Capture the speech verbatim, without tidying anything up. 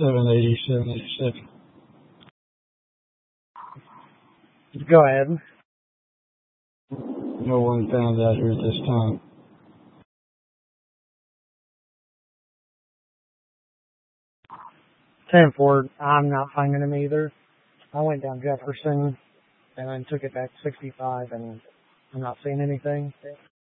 seven eighty, seven eighty-seven. Go ahead. No one found out here at this time. ten four, I'm not finding him either. I went down Jefferson and then took it back sixty-five, and I'm not seeing anything.